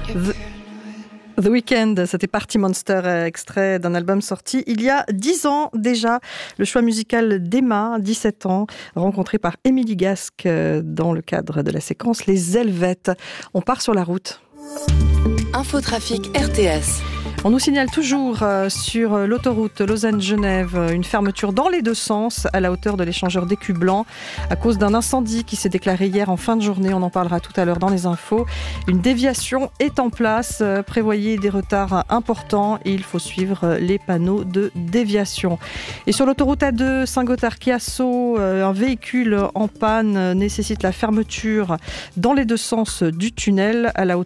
The Weeknd, c'était Party Monster, extrait d'un album sorti il y a 10 ans déjà. Le choix musical d'Emma, 17 ans, rencontrée par Émilie Gasque dans le cadre de la séquence Les Helvètes. On part sur la route. Infotrafic RTS. On nous signale toujours sur l'autoroute Lausanne-Genève une fermeture dans les deux sens à la hauteur de l'échangeur d'Écu Blanc à cause d'un incendie qui s'est déclaré hier en fin de journée. On en parlera tout à l'heure dans les infos. Une déviation est en place. Prévoyez des retards importants et il faut suivre les panneaux de déviation. Et sur l'autoroute A2 Saint-Gothard-Chiasso, un véhicule en panne nécessite la fermeture dans les deux sens du tunnel à la hauteur